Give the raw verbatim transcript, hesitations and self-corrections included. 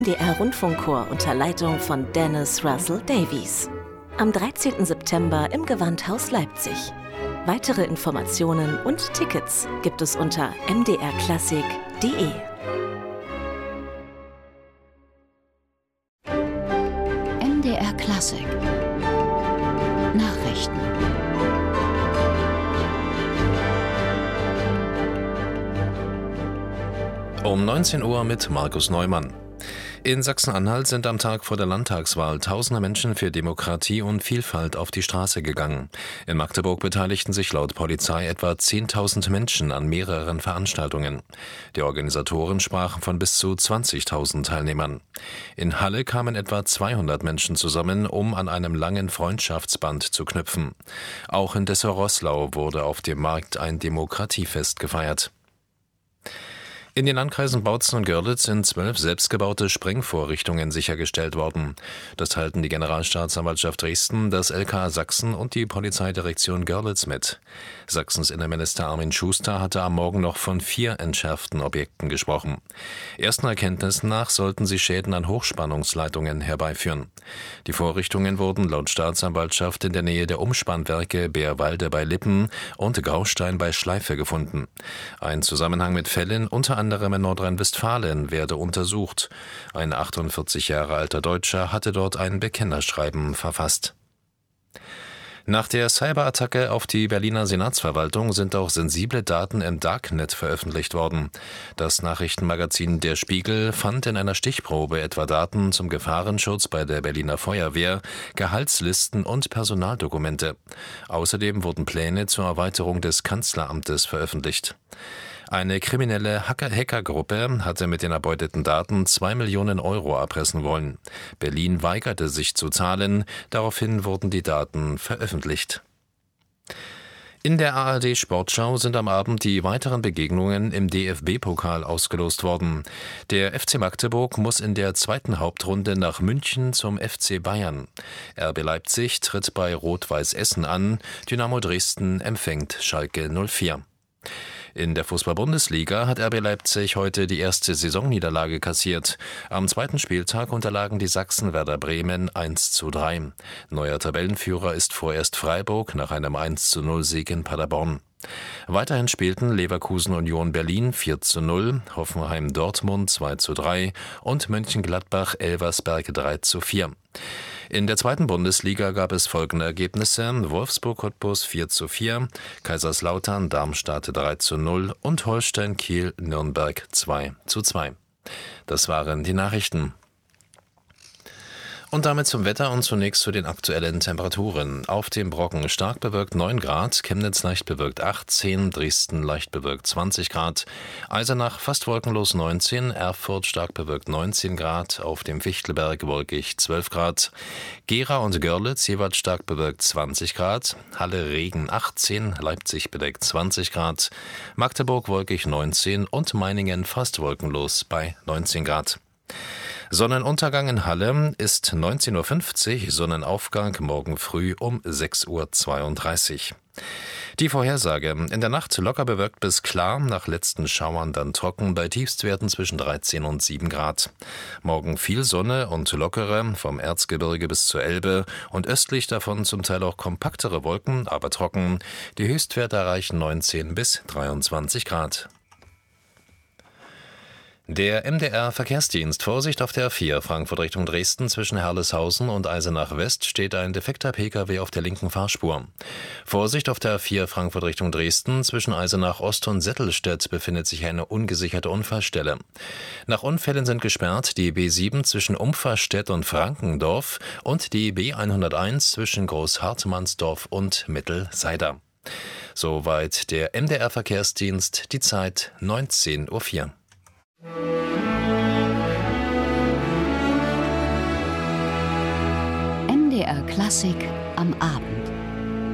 D R-Rundfunkchor unter Leitung von Dennis Russell Davies. Am dreizehnten September im Gewandhaus Leipzig. Weitere Informationen und Tickets gibt es unter m d r klassik punkt d e. M D R Klassik Nachrichten. Um neunzehn Uhr mit Markus Neumann. In Sachsen-Anhalt sind am Tag vor der Landtagswahl tausende Menschen für Demokratie und Vielfalt auf die Straße gegangen. In Magdeburg beteiligten sich laut Polizei etwa zehntausend Menschen an mehreren Veranstaltungen. Die Organisatoren sprachen von bis zu zwanzigtausend Teilnehmern. In Halle kamen etwa zweihundert Menschen zusammen, um an einem langen Freundschaftsband zu knüpfen. Auch in Dessau-Roßlau wurde auf dem Markt ein Demokratiefest gefeiert. In den Landkreisen Bautzen und Görlitz sind zwölf selbstgebaute Sprengvorrichtungen sichergestellt worden. Das teilten die Generalstaatsanwaltschaft Dresden, das L K A Sachsen und die Polizeidirektion Görlitz mit. Sachsens Innenminister Armin Schuster hatte am Morgen noch von vier entschärften Objekten gesprochen. Ersten Erkenntnissen nach sollten sie Schäden an Hochspannungsleitungen herbeiführen. Die Vorrichtungen wurden laut Staatsanwaltschaft in der Nähe der Umspannwerke Bärwalde bei Lippen und Graustein bei Schleife gefunden. Ein Zusammenhang mit Fällen unter anderem in Nordrhein-Westfalen werde untersucht. Ein achtundvierzig Jahre alter Deutscher hatte dort ein Bekennerschreiben verfasst. Nach der Cyberattacke auf die Berliner Senatsverwaltung sind auch sensible Daten im Darknet veröffentlicht worden. Das Nachrichtenmagazin Der Spiegel fand in einer Stichprobe etwa Daten zum Gefahrenschutz bei der Berliner Feuerwehr, Gehaltslisten und Personaldokumente. Außerdem wurden Pläne zur Erweiterung des Kanzleramtes veröffentlicht. Eine kriminelle Hacker-Hackergruppe hatte mit den erbeuteten Daten zwei Millionen Euro erpressen wollen. Berlin weigerte sich zu zahlen, daraufhin wurden die Daten veröffentlicht. In der A R D-Sportschau sind am Abend die weiteren Begegnungen im D F B-Pokal ausgelost worden. Der F C Magdeburg muss in der zweiten Hauptrunde nach München zum F C Bayern. R B Leipzig tritt bei Rot-Weiß Essen an, Dynamo Dresden empfängt Schalke null vier. In der Fußball-Bundesliga hat R B Leipzig heute die erste Saisonniederlage kassiert. Am zweiten Spieltag unterlagen die Sachsen Werder Bremen eins zu drei. Neuer Tabellenführer ist vorerst Freiburg nach einem eins zu null Sieg in Paderborn. Weiterhin spielten Leverkusen Union Berlin vier zu null, Hoffenheim Dortmund zwei zu drei und Mönchengladbach Elversberg drei zu vier. In der zweiten Bundesliga gab es folgende Ergebnisse: Wolfsburg Cottbus vier zu vier, Kaiserslautern Darmstadt drei zu null und Holstein Kiel Nürnberg zwei zu zwei. Das waren die Nachrichten. Und damit zum Wetter und zunächst zu den aktuellen Temperaturen. Auf dem Brocken stark bewölkt neun Grad, Chemnitz leicht bewölkt achtzehn, Dresden leicht bewölkt zwanzig Grad, Eisenach fast wolkenlos neunzehn, Erfurt stark bewölkt neunzehn Grad, auf dem Fichtelberg wolkig zwölf Grad, Gera und Görlitz jeweils stark bewölkt zwanzig Grad, Halle Regen achtzehn, Leipzig bedeckt zwanzig Grad, Magdeburg wolkig neunzehn und Meiningen fast wolkenlos bei neunzehn Grad. Sonnenuntergang in Halle ist neunzehn Uhr fünfzig, Sonnenaufgang morgen früh um sechs Uhr zweiunddreißig. Die Vorhersage: In der Nacht locker bewölkt bis klar, nach letzten Schauern dann trocken, bei Tiefstwerten zwischen dreizehn und sieben Grad. Morgen viel Sonne und lockere, vom Erzgebirge bis zur Elbe und östlich davon zum Teil auch kompaktere Wolken, aber trocken. Die Höchstwerte erreichen neunzehn bis dreiundzwanzig Grad. Der M D R-Verkehrsdienst: Vorsicht auf der A vier, Frankfurt Richtung Dresden, zwischen Herleshausen und Eisenach West steht ein defekter Pkw auf der linken Fahrspur. Vorsicht auf der A vier, Frankfurt Richtung Dresden, zwischen Eisenach Ost und Settelstedt befindet sich eine ungesicherte Unfallstelle. Nach Unfällen sind gesperrt die B sieben zwischen Umpferstedt und Frankendorf und die B hunderteins zwischen Großhartmannsdorf und Mittelseider. Soweit der M D R-Verkehrsdienst, die Zeit neunzehn Uhr vier. M D R Klassik am Abend.